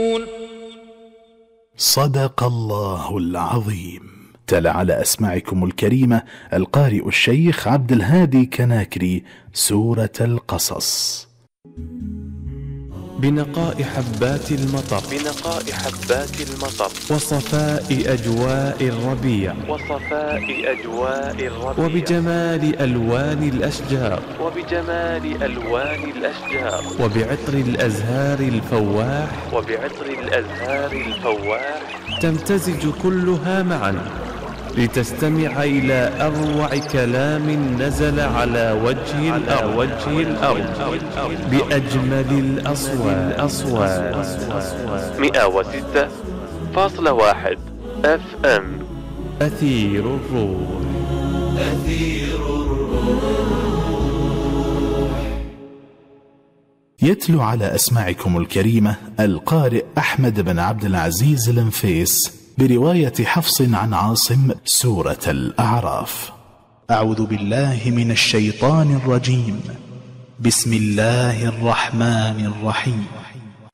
صدق الله العظيم. تلا على أسماعكم الكريمة القارئ الشيخ عبد الهادي كناكري سورة القصص. بنقاء حبات المطر، بنقاء حبات المطر، وصفاء أجواء الربيع، وصفاء أجواء الربيع، وبجمال ألوان الأشجار، وبجمال ألوان الأشجار، وبعطر الأزهار الفواح، وبعطر الأزهار الفواح، تمتزج كلها معا لتستمع إلى أروع كلام نزل على وجه الأرض بأجمل الأصوات. 106.1 FM أثير الروح. يتلو على أسماعكم الكريمة القارئ أحمد بن عبد العزيز النفيس برواية حفص عن عاصم سورة الأعراف. أعوذ بالله من الشيطان الرجيم. بسم الله الرحمن الرحيم.